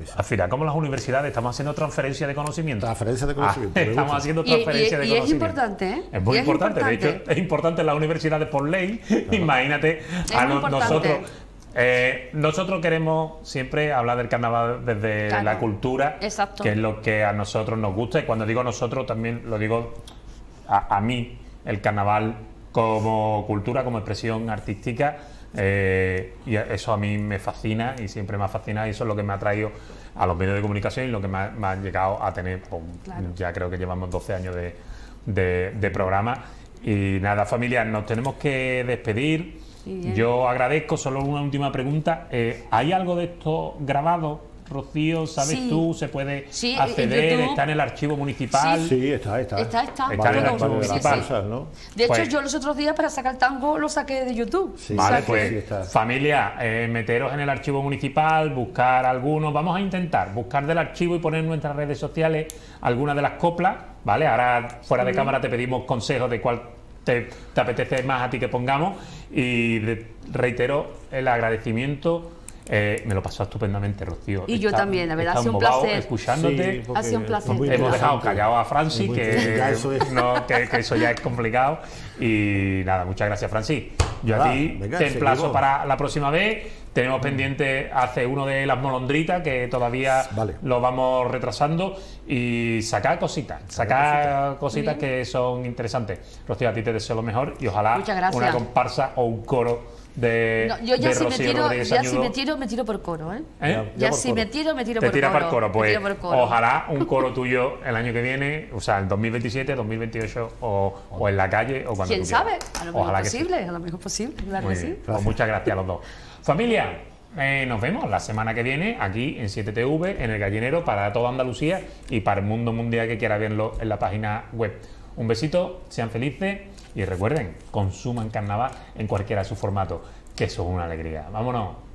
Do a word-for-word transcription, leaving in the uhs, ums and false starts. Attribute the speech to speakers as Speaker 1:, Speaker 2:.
Speaker 1: sí.
Speaker 2: Al final, como las universidades, estamos haciendo transferencia de conocimiento.
Speaker 1: Transferencia de conocimiento.
Speaker 2: Ah, estamos haciendo
Speaker 3: Y,
Speaker 2: transferencia
Speaker 3: y-
Speaker 2: de
Speaker 3: y es
Speaker 2: conocimiento.
Speaker 3: importante, ¿eh?
Speaker 2: Es muy
Speaker 3: Y
Speaker 2: importante. De hecho, es importante en las universidades por ley. Imagínate
Speaker 3: Es
Speaker 2: a
Speaker 3: muy
Speaker 2: no-
Speaker 3: importante.
Speaker 2: nosotros. Eh, nosotros queremos siempre hablar del carnaval desde
Speaker 3: Claro.
Speaker 2: la cultura,
Speaker 3: Exacto.
Speaker 2: que es lo que a nosotros nos gusta. Y cuando digo nosotros, también lo digo a, a mí, el carnaval como cultura, como expresión artística. Eh, y eso a mí me fascina y siempre me ha fascinado, y eso es lo que me ha traído a los medios de comunicación y lo que me ha, me ha llegado a tener, pues,
Speaker 3: Claro.
Speaker 2: ya creo que llevamos doce años de, de, de programa. Y nada, familia, nos tenemos que despedir.
Speaker 3: Sí, ¿eh?
Speaker 2: Yo agradezco, solo una última pregunta. Eh, ¿hay algo de esto grabado, Rocío? ¿Sabes
Speaker 3: Sí.
Speaker 2: tú? ¿Se puede
Speaker 3: Sí, en
Speaker 2: acceder?
Speaker 3: YouTube.
Speaker 2: ¿Está en el archivo municipal?
Speaker 1: Sí, está, está.
Speaker 3: Está, está.
Speaker 2: Está en el
Speaker 1: Vale,
Speaker 2: archivo
Speaker 1: vale, de las
Speaker 2: municipal.
Speaker 1: cosas, ¿no?
Speaker 3: De hecho,
Speaker 2: Pues-
Speaker 3: yo los otros días para sacar el tango lo saqué de YouTube.
Speaker 1: Sí.
Speaker 2: Vale,
Speaker 3: O sea que-
Speaker 2: pues
Speaker 1: sí está.
Speaker 2: familia, eh, meteros en el archivo municipal, buscar algunos, vamos a intentar buscar del archivo y poner en nuestras redes sociales algunas de las coplas, ¿vale? Ahora fuera de cámara te pedimos consejos de cuál te, te apetece más a ti que pongamos, y de- reitero el agradecimiento. Eh, me lo pasó estupendamente, Rocío.
Speaker 3: Y yo
Speaker 2: Está-
Speaker 3: también, la verdad,
Speaker 2: está
Speaker 3: ha sido un
Speaker 2: embobado
Speaker 3: placer.
Speaker 2: escuchándote.
Speaker 1: Sí, porque
Speaker 3: Ha sido un placer.
Speaker 1: es muy
Speaker 2: Hemos dejado
Speaker 1: interesante.
Speaker 2: callado a Francis,
Speaker 1: Es muy
Speaker 2: que,
Speaker 1: interesante. Ya, eso es.
Speaker 2: no, que, que eso ya es complicado. Y nada, muchas gracias, Francis. Yo
Speaker 1: Nada,
Speaker 2: a ti
Speaker 1: venga,
Speaker 2: te emplazo
Speaker 1: seguimos.
Speaker 2: para la próxima vez. Tenemos pendiente hace uno de las molondritas, que todavía
Speaker 1: Vale.
Speaker 2: lo vamos retrasando, y sacar cositas, sacar cositas
Speaker 3: Muy
Speaker 2: que son interesantes. Rocío, a ti te deseo lo mejor y ojalá
Speaker 3: Muchas gracias.
Speaker 2: una comparsa o un coro de,
Speaker 3: No, yo ya
Speaker 2: de
Speaker 3: si me
Speaker 2: Rocío
Speaker 3: tiro,
Speaker 2: Rodríguez
Speaker 3: ya si
Speaker 2: Añudo.
Speaker 3: me tiro, me tiro por coro, ¿eh?
Speaker 2: ¿Eh?
Speaker 1: Ya
Speaker 3: Ya
Speaker 1: por
Speaker 3: si
Speaker 1: coro.
Speaker 3: me tiro, me tiro
Speaker 2: Te
Speaker 3: por
Speaker 2: tiras
Speaker 3: coro.
Speaker 2: para el coro,
Speaker 3: Me
Speaker 2: pues
Speaker 3: tiro por coro.
Speaker 2: ojalá un coro tuyo el año que viene, o sea, en dos mil veintisiete, dos mil veintiocho, o, o en la calle, o cuando
Speaker 3: ¿Quién
Speaker 2: tú quieras.
Speaker 3: sabe? A lo mejor
Speaker 2: Ojalá
Speaker 3: es
Speaker 2: que sí.
Speaker 3: posible, a lo mejor es posible, claro
Speaker 2: Muy
Speaker 3: que
Speaker 2: bien.
Speaker 3: sí.
Speaker 2: Pues muchas gracias a los dos. Familia, eh, nos vemos la semana que viene aquí en siete T V, en El Gallinero, para toda Andalucía y para el mundo mundial que quiera verlo en la página web. Un besito, sean felices y recuerden, consuman carnaval en cualquiera de sus formatos, que eso es una alegría. Vámonos.